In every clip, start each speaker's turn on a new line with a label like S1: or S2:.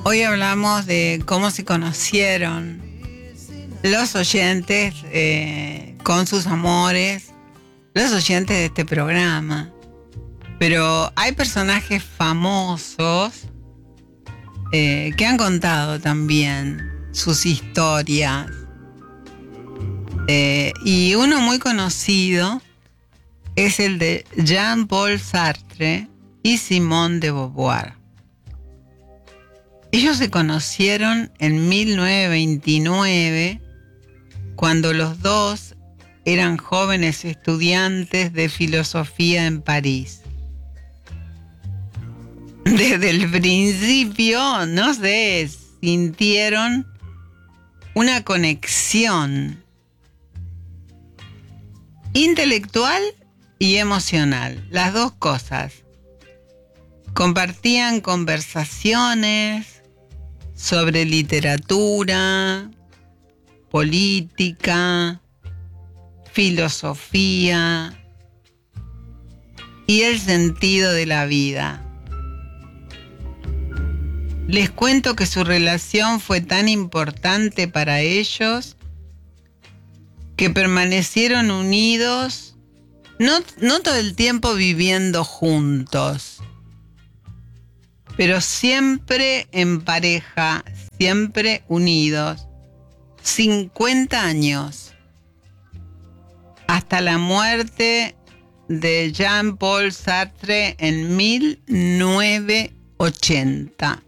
S1: Hoy hablamos de cómo se conocieron los oyentes con sus amores, los oyentes de este programa. Pero hay personajes famosos que han contado también sus historias. Y uno muy conocido es el de Jean-Paul Sartre y Simone de Beauvoir. Ellos se conocieron en 1929, cuando los dos eran jóvenes estudiantes de filosofía en París. Desde el principio, no sé, sintieron una conexión intelectual y emocional, las dos cosas. Compartían conversaciones sobre literatura, política, filosofía y el sentido de la vida. Les cuento que su relación fue tan importante para ellos que permanecieron unidos, no todo el tiempo viviendo juntos, pero siempre en pareja, siempre unidos. 50 años. Hasta la muerte de Jean-Paul Sartre en 1980.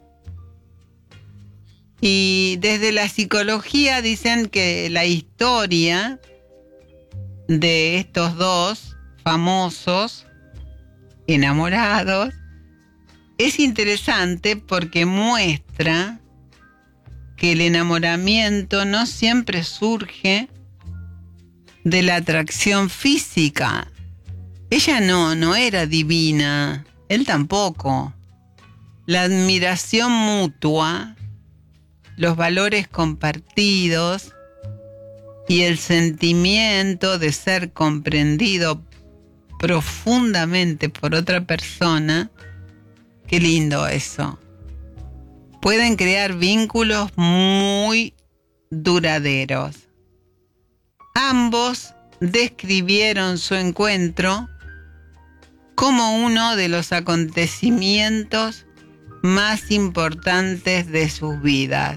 S1: Y desde la psicología dicen que la historia de estos dos famosos enamorados es interesante porque muestra que el enamoramiento no siempre surge de la atracción física. Ella no era divina, él tampoco. La admiración mutua, los valores compartidos y el sentimiento de ser comprendido profundamente por otra persona, qué lindo eso. Pueden crear vínculos muy duraderos. Ambos describieron su encuentro como uno de los acontecimientos más importantes de sus vidas.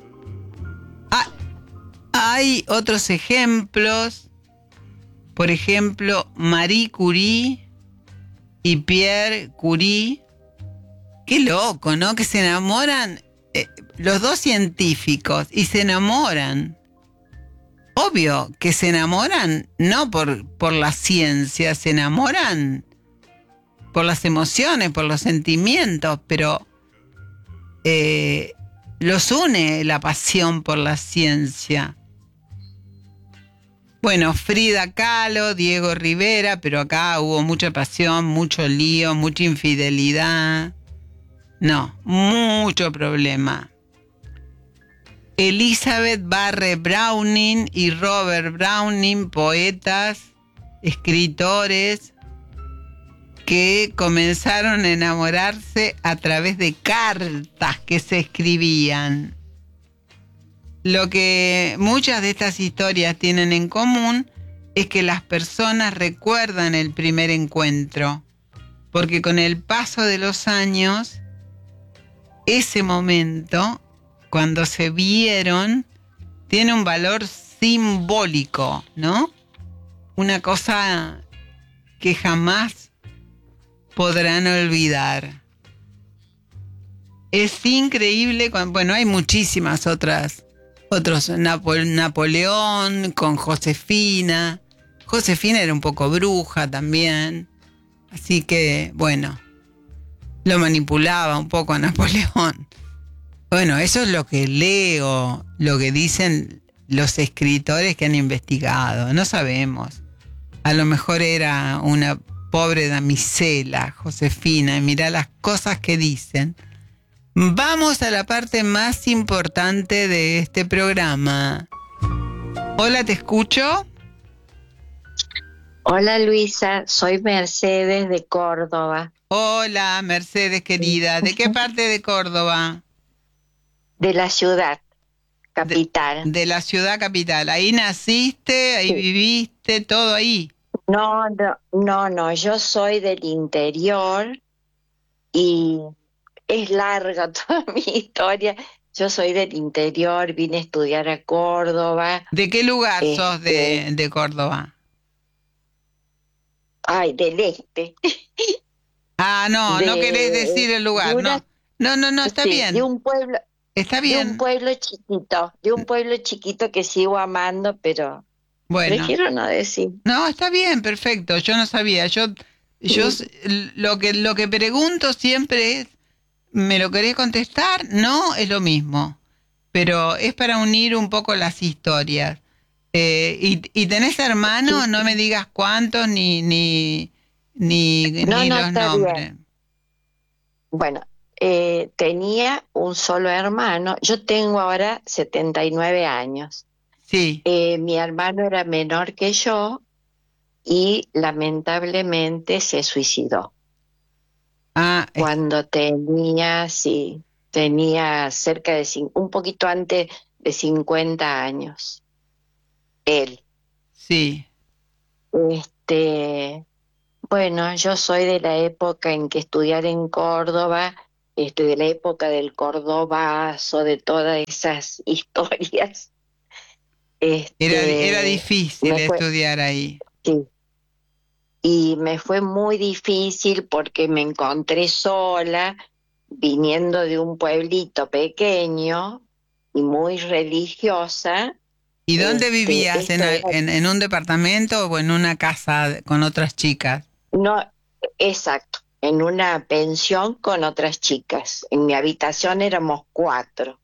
S1: Hay otros ejemplos, por ejemplo, Marie Curie y Pierre Curie. Qué loco, ¿no? Que se enamoran, los dos científicos, y se enamoran. Obvio que se enamoran no por la ciencia, se enamoran por las emociones, por los sentimientos, pero los une la pasión por la ciencia. Bueno, Frida Kahlo, Diego Rivera, pero acá hubo mucha pasión, mucho lío, mucha infidelidad. No, mucho problema. Elizabeth Barrett Browning y Robert Browning, poetas, escritores, que comenzaron a enamorarse a través de cartas que se escribían. Lo que muchas de estas historias tienen en común es que las personas recuerdan el primer encuentro, porque con el paso de los años, ese momento, cuando se vieron, tiene un valor simbólico, ¿no? Una cosa que jamás podrán olvidar. Es increíble, bueno, hay muchísimas otros, Napoleón con Josefina. Josefina era un poco bruja también, así que, bueno, lo manipulaba un poco a Napoleón. Bueno, eso es lo que leo, lo que dicen los escritores que han investigado. No sabemos. A lo mejor era una pobre damisela, Josefina, y mirá las cosas que dicen. Vamos a la parte más importante de este programa. Hola, ¿te escucho?
S2: Hola Luisa, soy Mercedes de Córdoba.
S1: Hola, Mercedes querida. ¿De qué parte de Córdoba?
S2: de la ciudad capital.
S1: De la ciudad capital. Ahí naciste, ahí
S2: Sí.
S1: viviste, todo ahí.
S2: No, no, no, no, yo soy del interior y es larga toda mi historia. Yo soy del interior, vine a estudiar a Córdoba,
S1: ¿De qué lugar sos
S2: este,
S1: de Córdoba?
S2: del este,
S1: Ah, no, no querés decir el
S2: de
S1: lugar,
S2: una,
S1: no. No, no, no, está
S2: sí,
S1: bien, está
S2: de un
S1: bien.
S2: pueblo chiquito, que sigo amando, pero
S1: Bueno,
S2: prefiero no decir.
S1: no, está bien, perfecto. Yo no sabía.
S2: Sí,
S1: Lo que pregunto siempre es, ¿me lo querés contestar? No, es lo mismo. Pero es para unir un poco las historias. ¿Y tenés hermanos?
S2: sí,
S1: No me
S2: sí.
S1: digas cuántos
S2: No,
S1: ni
S2: no,
S1: los
S2: está bien.
S1: nombres.
S2: Bueno, tenía un solo hermano. Yo tengo ahora 79 años.
S1: Sí.
S2: Mi hermano era menor que yo y lamentablemente se suicidó
S1: Ah,
S2: cuando tenía, sí, tenía cerca de, un poquito antes de 50 años. Él.
S1: sí.
S2: Este, bueno, yo soy de la época en que estudiar en Córdoba, de la época del Cordobazo, de todas esas historias.
S1: Era difícil
S2: Me fue,
S1: estudiar ahí.
S2: sí, y me fue muy difícil porque me encontré sola, viniendo de un pueblito pequeño y muy religiosa.
S1: ¿Y dónde vivías?
S2: Esto era,
S1: En un departamento o en una casa con otras chicas?
S2: no, exacto, en una pensión con otras chicas. En mi habitación éramos 4.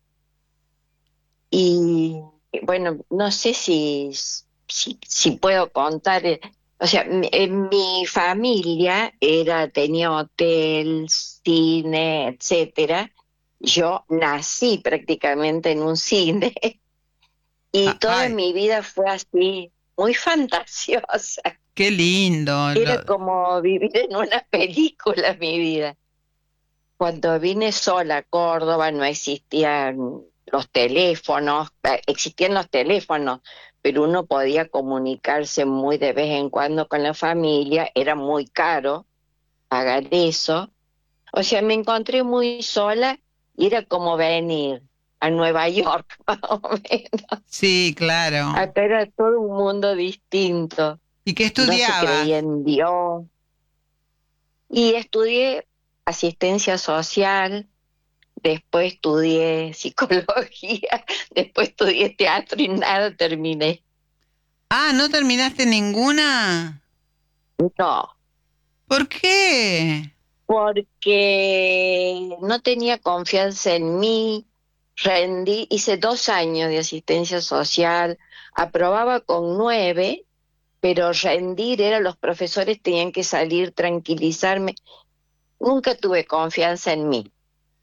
S2: Y bueno, no sé si puedo contar, o sea, en mi familia tenía hotel, cine, etcétera. Yo nací prácticamente en un cine y toda
S1: Ay,
S2: mi vida fue así, muy fantasiosa.
S1: qué lindo.
S2: Era como vivir en una película mi vida. Cuando vine sola a Córdoba no existían los teléfonos, existían los teléfonos, pero uno podía comunicarse muy de vez en cuando con la familia, era muy caro pagar eso. O sea, me encontré muy sola y era como venir a Nueva York, más o menos.
S1: Sí, claro.
S2: Acá era todo un mundo distinto,
S1: ¿Y qué
S2: no se creía
S1: estudiabas?
S2: en Dios. Y estudié asistencia social. Después estudié psicología, después estudié teatro y nada terminé.
S1: Ah, ¿no terminaste ninguna?
S2: No,
S1: ¿Por qué?
S2: porque no tenía confianza en mí, rendí, hice 2 años de asistencia social, aprobaba con 9, pero rendir era los profesores tenían que salir, tranquilizarme. Nunca tuve confianza en mí.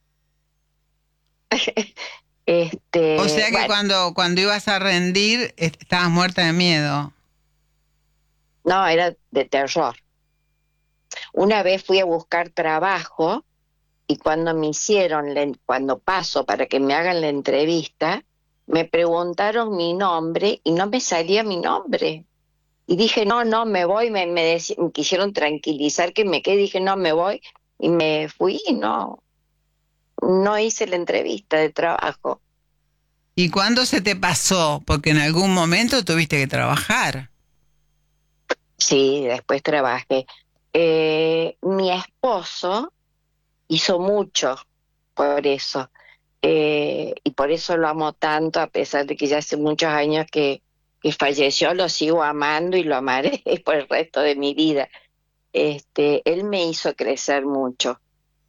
S1: O sea que
S2: Bueno,
S1: cuando ibas a rendir, estabas muerta de miedo.
S2: no, era de terror. Una vez fui a buscar trabajo y cuando cuando paso para que me hagan la entrevista, me preguntaron mi nombre y no me salía mi nombre. Y dije, no, no, me voy, me quisieron tranquilizar que me quedé, dije, no, me voy, y me fui y no hice la entrevista de trabajo.
S1: ¿Y cuándo se te pasó? Porque en algún momento tuviste que trabajar.
S2: Sí, después trabajé. Mi esposo hizo mucho por eso. Y por eso lo amo tanto, a pesar de que ya hace muchos años que falleció, lo sigo amando y lo amaré por el resto de mi vida. Él me hizo crecer mucho.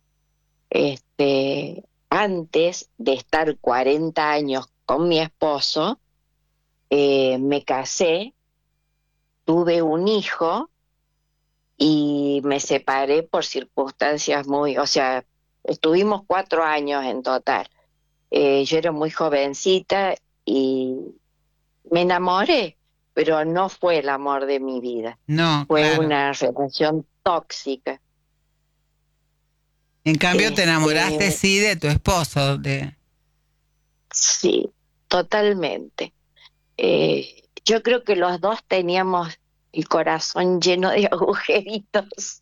S2: Antes de estar 40 años con mi esposo, me casé, tuve un hijo y me separé por circunstancias o sea, estuvimos 4 años en total. Yo era muy jovencita y me enamoré, pero no fue el amor de mi vida.
S1: No,
S2: Fue
S1: claro.
S2: una relación tóxica.
S1: En cambio te enamoraste
S2: Este,
S1: sí de tu esposo, de...
S2: Sí, totalmente. Yo creo que los dos teníamos el corazón lleno de agujeritos.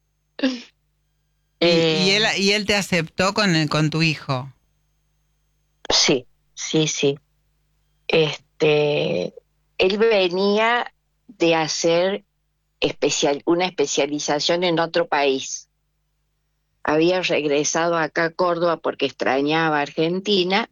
S1: Y
S2: Eh,
S1: y él te aceptó con tu hijo.
S2: sí, sí, sí. Este, él venía de hacer una especialización en otro país. Había regresado acá a Córdoba porque extrañaba Argentina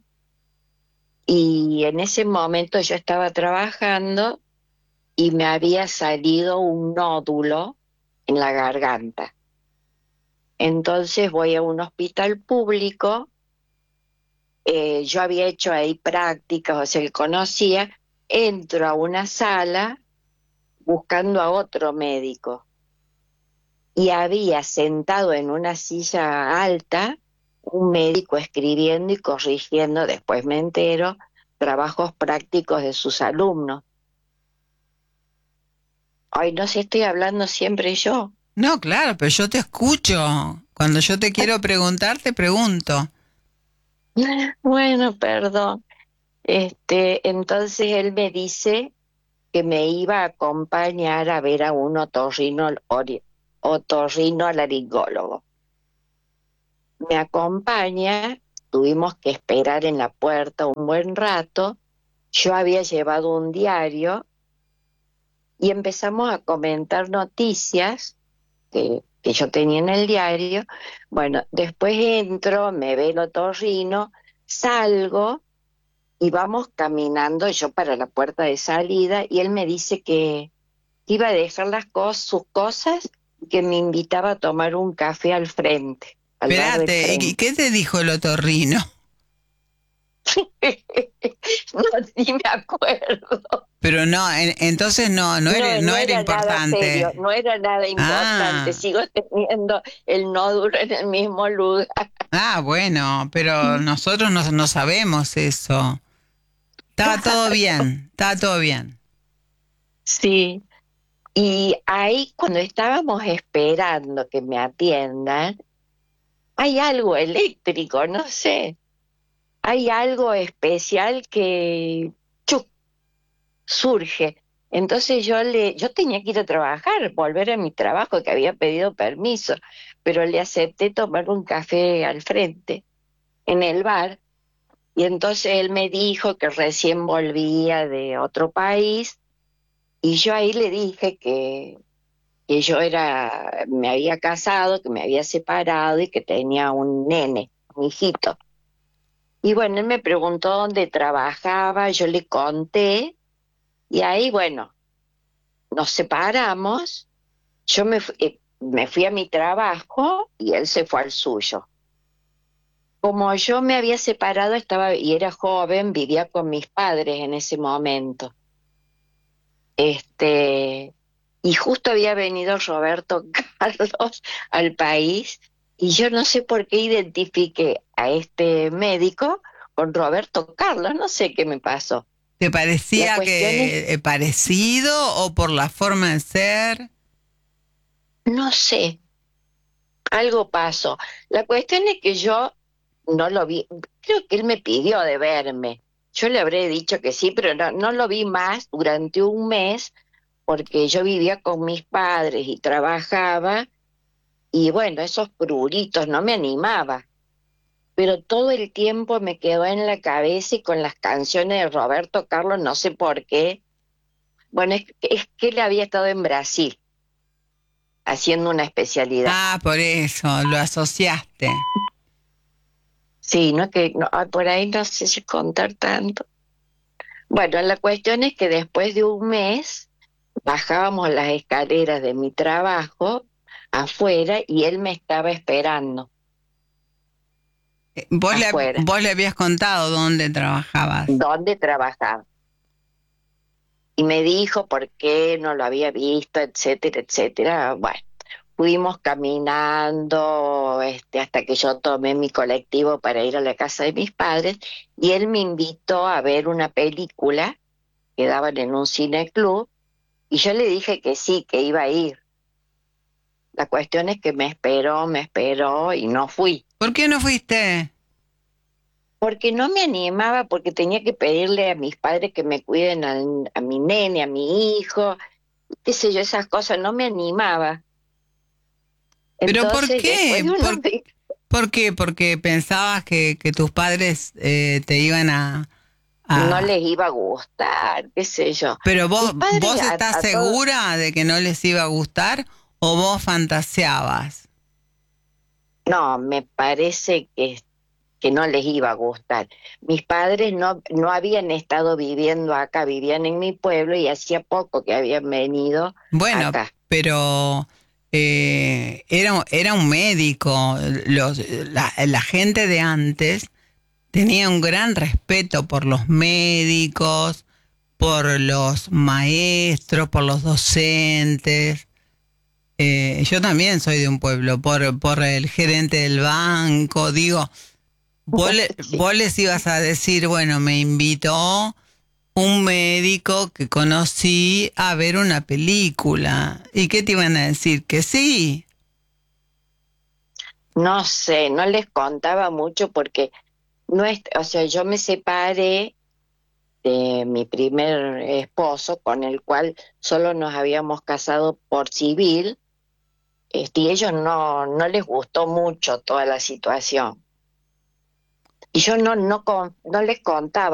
S2: y en ese momento yo estaba trabajando y me había salido un nódulo en la garganta. Entonces voy a un hospital público, yo había hecho ahí prácticas, o sea, él conocía, entro a una sala buscando a otro médico y había sentado en una silla alta un médico escribiendo y corrigiendo, después me entero, trabajos prácticos de sus alumnos. Ay, no sé, estoy hablando siempre yo.
S1: No, claro, pero yo te escucho. Cuando yo te quiero preguntar, te pregunto.
S2: Bueno, perdón. Entonces él me dice que me iba a acompañar a ver a un otorrinolaringólogo. Me acompaña, tuvimos que esperar en la puerta un buen rato, yo había llevado un diario y empezamos a comentar noticias que yo tenía en el diario. Bueno, después entro, me ve el otorrino, salgo y vamos caminando yo para la puerta de salida y él me dice que iba a dejar sus cosas y que me invitaba a tomar un café al frente, al bar del
S1: Espérate, ¿y
S2: frente.
S1: qué te dijo el otorrino?
S2: No, ni me acuerdo.
S1: Pero no, entonces
S2: No,
S1: no
S2: no
S1: era
S2: era nada serio,
S1: importante.
S2: no era nada importante.
S1: Ah,
S2: Sigo teniendo el nódulo en el mismo lugar.
S1: bueno, pero nosotros no sabemos eso. Estaba todo bien, estaba todo bien.
S2: Sí, y ahí cuando estábamos esperando que me atiendan, hay algo eléctrico, no sé, hay algo especial que ¡chuc! Surge. Entonces yo tenía que ir a trabajar, volver a mi trabajo que había pedido permiso, pero le acepté tomar un café al frente, en el bar, y entonces él me dijo que recién volvía de otro país, y yo ahí le dije que me había casado, que me había separado y que tenía un nene, un hijito. Y bueno, él me preguntó dónde trabajaba, yo le conté, y ahí, bueno, nos separamos, me fui a mi trabajo y él se fue al suyo. Como yo me había separado, y era joven, vivía con mis padres en ese momento. Este, y justo había venido Roberto Carlos al país y yo no sé por qué identifiqué a este médico con Roberto Carlos, no sé qué me pasó.
S1: ¿Te
S2: La
S1: parecía
S2: cuestión es,
S1: que parecido o por la forma de ser?
S2: no sé, algo pasó. La cuestión es que yo no lo vi, creo que él me pidió de verme. Yo le habré dicho que sí, pero no lo vi más durante un mes porque yo vivía con mis padres y trabajaba. Y bueno, esos pruritos no me animaba, pero todo el tiempo me quedó en la cabeza y con las canciones de Roberto Carlos, no sé por qué. Bueno, es que él había estado en Brasil haciendo una especialidad.
S1: Ah, por eso, lo asociaste.
S2: Sí, no que no, por ahí no sé si contar tanto. Bueno, la cuestión es que después de un mes bajábamos las escaleras de mi trabajo afuera y él me estaba esperando afuera.
S1: Vos le habías contado dónde trabajabas.
S2: ¿Dónde trabajaba? Y me dijo por qué no lo había visto, etcétera, etcétera. Bueno, fuimos caminando hasta que yo tomé mi colectivo para ir a la casa de mis padres y él me invitó a ver una película que daban en un cineclub y yo le dije que sí, que iba a ir. La cuestión es que me esperó y no fui.
S1: ¿Por qué no fuiste?
S2: porque no me animaba, porque tenía que pedirle a mis padres que me cuiden a mi nene, a mi hijo, qué sé yo, esas cosas, no me animaba.
S1: ¿Pero por
S2: Entonces, después
S1: qué?
S2: de unos días,
S1: ¿Por qué? Porque pensabas que tus padres te iban
S2: no
S1: a...
S2: les iba a gustar, qué sé yo.
S1: Pero
S2: Mis padres
S1: vos estás
S2: a todos,
S1: segura de que no les iba a gustar o vos fantaseabas.
S2: no, me parece que no les iba a gustar. Mis padres no habían estado viviendo acá, vivían en mi pueblo y hacía poco que habían venido
S1: Bueno,
S2: acá.
S1: pero era un médico. La gente de antes tenía un gran respeto por los médicos, por los maestros, por los docentes. Yo también soy de un pueblo, por el gerente del banco. Digo,
S2: Sí.
S1: vos les ibas a decir, bueno, me invitó un médico que conocí a ver una película. ¿Y qué te iban a decir? Que sí.
S2: No sé, no les contaba mucho porque no es, o sea, yo me separé de mi primer esposo, con el cual solo nos habíamos casado por civil, y ellos no les gustó mucho toda la situación. Y yo no les contaba.